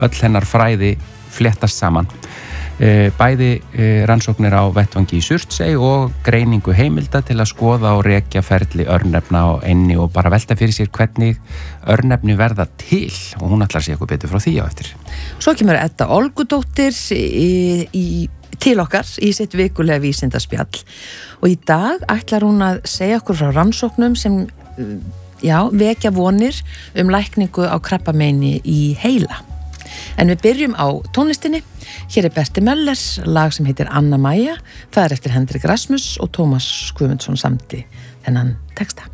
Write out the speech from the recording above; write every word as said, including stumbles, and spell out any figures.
öll hennar fræði fléttast saman. Bæði rannsóknir á vettvangi í Surtsey og greiningu heimilda til að skoða og rekja ferli örnefna á eynni og bara velta fyrir sér hvernig örnefni verða til og hún ætlar að segja eitthvað betur frá því á eftir. Svo kemur Edda Olgudóttir í, í, til okkar í sitt vikulega vísindaspjall og í dag ætlar hún að segja okkur frá rannsóknum sem já, vekja vonir um lækningu á krabbameini í heila. En við byrjum á tónlistinni. Hér er Berti Möllers, lag sem heitir Anna Maja. Það er eftir Hendrik Rasmus og Tómas Guðmundsson samdi þennan texta.